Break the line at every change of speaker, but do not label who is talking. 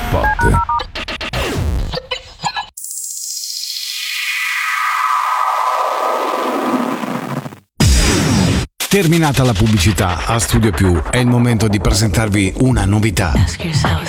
Spot. Terminata la pubblicità, a Studio Più è il momento di presentarvi una novità.